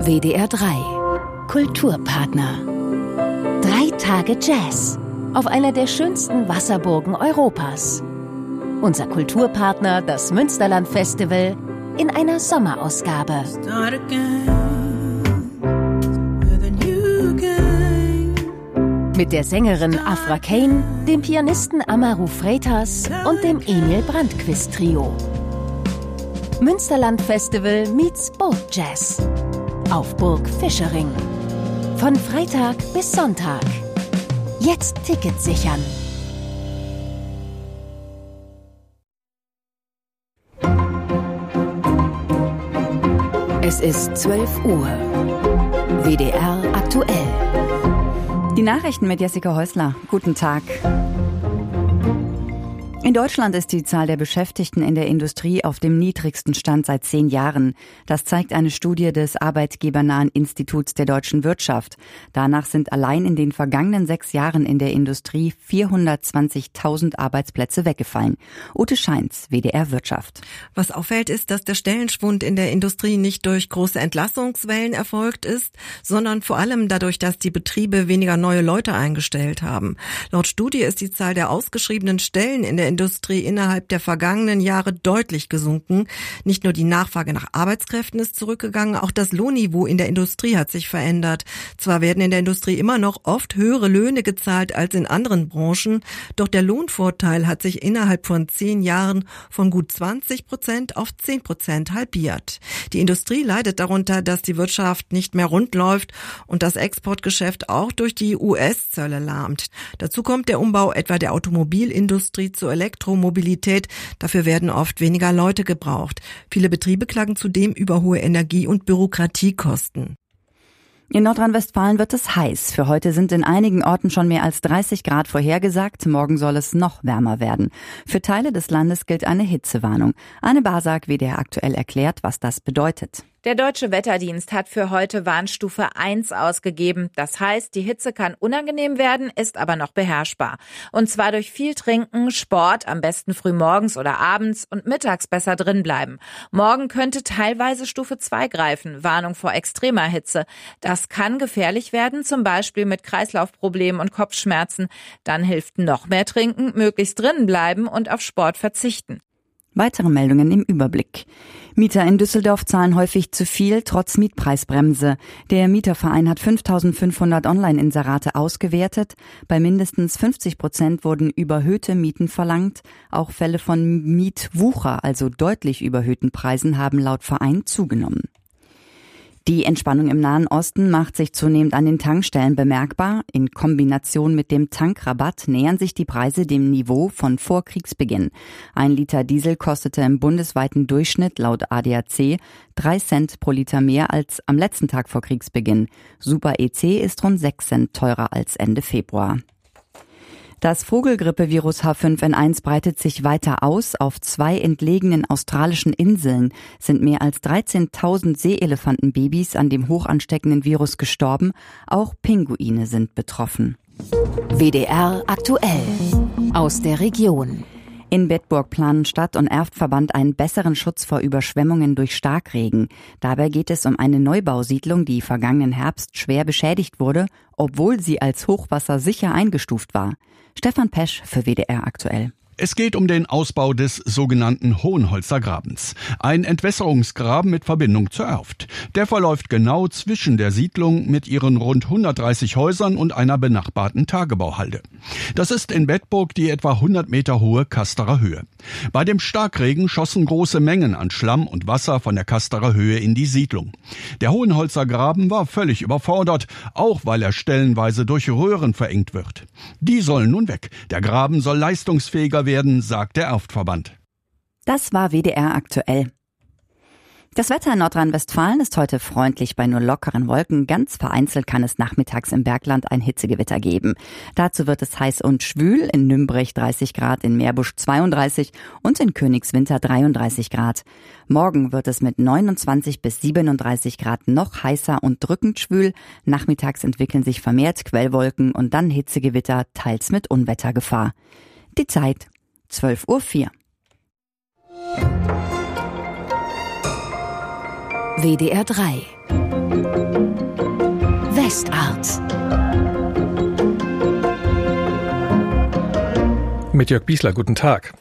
WDR 3 Kulturpartner. 3 Tage Jazz auf einer der schönsten Wasserburgen Europas. Unser Kulturpartner, das Münsterland Festival, in einer Sommerausgabe. Mit der Sängerin Afra Kane, dem Pianisten Amaru Freitas und dem Emil Brandquist Trio. Münsterland Festival meets Boat Jazz auf Burg Fischering. Von Freitag bis Sonntag. Jetzt Tickets sichern. Es ist 12 Uhr. WDR aktuell. Die Nachrichten mit Jessica Häusler. Guten Tag. In Deutschland ist die Zahl der Beschäftigten in der Industrie auf dem niedrigsten Stand seit 10 Jahren. Das zeigt eine Studie des Arbeitgebernahen Instituts der deutschen Wirtschaft. Danach sind allein in den vergangenen 6 Jahren in der Industrie 420.000 Arbeitsplätze weggefallen. Ute Scheins, WDR Wirtschaft. Was auffällt, ist, dass der Stellenschwund in der Industrie nicht durch große Entlassungswellen erfolgt ist, sondern vor allem dadurch, dass die Betriebe weniger neue Leute eingestellt haben. Laut Studie ist die Zahl der ausgeschriebenen Stellen in der Industrie innerhalb der vergangenen Jahre deutlich gesunken. Nicht nur die Nachfrage nach Arbeitskräften ist zurückgegangen, auch das Lohnniveau in der Industrie hat sich verändert. Zwar werden in der Industrie immer noch oft höhere Löhne gezahlt als in anderen Branchen, doch der Lohnvorteil hat sich innerhalb von 10 Jahren von gut 20% auf 10% halbiert. Die Industrie leidet darunter, dass die Wirtschaft nicht mehr rund läuft und das Exportgeschäft auch durch die US-Zölle lahmt. Dazu kommt der Umbau etwa der Automobilindustrie zur Elektromobilität. Dafür werden oft weniger Leute gebraucht. Viele Betriebe klagen zudem über hohe Energie- und Bürokratiekosten. In Nordrhein-Westfalen wird es heiß. Für heute sind in einigen Orten schon mehr als 30 Grad vorhergesagt. Morgen soll es noch wärmer werden. Für Teile des Landes gilt eine Hitzewarnung. Anne Basak, WDR aktuell, erklärt, was das bedeutet. Der Deutsche Wetterdienst hat für heute Warnstufe 1 ausgegeben. Das heißt, die Hitze kann unangenehm werden, ist aber noch beherrschbar. Und zwar durch viel Trinken, Sport, am besten früh morgens oder abends und mittags besser drin bleiben. Morgen könnte teilweise Stufe 2 greifen, Warnung vor extremer Hitze. Das kann gefährlich werden, zum Beispiel mit Kreislaufproblemen und Kopfschmerzen. Dann hilft noch mehr trinken, möglichst drinnen bleiben und auf Sport verzichten. Weitere Meldungen im Überblick. Mieter in Düsseldorf zahlen häufig zu viel, trotz Mietpreisbremse. Der Mieterverein hat 5.500 Online-Inserate ausgewertet. Bei mindestens 50% wurden überhöhte Mieten verlangt. Auch Fälle von Mietwucher, also deutlich überhöhten Preisen, haben laut Verein zugenommen. Die Entspannung im Nahen Osten macht sich zunehmend an den Tankstellen bemerkbar. In Kombination mit dem Tankrabatt nähern sich die Preise dem Niveau von vor Kriegsbeginn. 1 Liter Diesel kostete im bundesweiten Durchschnitt laut ADAC 3 Cent pro Liter mehr als am letzten Tag vor Kriegsbeginn. Super EC ist rund 6 Cent teurer als Ende Februar. Das Vogelgrippevirus H5N1 breitet sich weiter aus. Auf 2 entlegenen australischen Inseln sind mehr als 13.000 Seeelefantenbabys an dem hochansteckenden Virus gestorben. Auch Pinguine sind betroffen. WDR aktuell aus der Region. In Bedburg planen Stadt- und Erftverband einen besseren Schutz vor Überschwemmungen durch Starkregen. Dabei geht es um eine Neubausiedlung, die vergangenen Herbst schwer beschädigt wurde, obwohl sie als Hochwasser sicher eingestuft war. Stefan Pesch für WDR aktuell. Es geht um den Ausbau des sogenannten Hohenholzer Grabens. Ein Entwässerungsgraben mit Verbindung zur Erft. Der verläuft genau zwischen der Siedlung mit ihren rund 130 Häusern und einer benachbarten Tagebauhalde. Das ist in Bedburg die etwa 100 Meter hohe Kasterer Höhe. Bei dem Starkregen schossen große Mengen an Schlamm und Wasser von der Kasterer Höhe in die Siedlung. Der Hohenholzer Graben war völlig überfordert, auch weil er stellenweise durch Röhren verengt wird. Die sollen nun weg. Der Graben soll leistungsfähiger werden, sagt der Erftverband. Das war WDR aktuell. Das Wetter in Nordrhein-Westfalen ist heute freundlich bei nur lockeren Wolken. Ganz vereinzelt kann es nachmittags im Bergland ein Hitzegewitter geben. Dazu wird es heiß und schwül, in Nümbrich 30 Grad, in Meerbusch 32 und in Königswinter 33 Grad. Morgen wird es mit 29 bis 37 Grad noch heißer und drückend schwül. Nachmittags entwickeln sich vermehrt Quellwolken und dann Hitzegewitter, teils mit Unwettergefahr. Die Zeit 12:04 Uhr. WDR 3 Westart. Mit Jörg Biesler, guten Tag.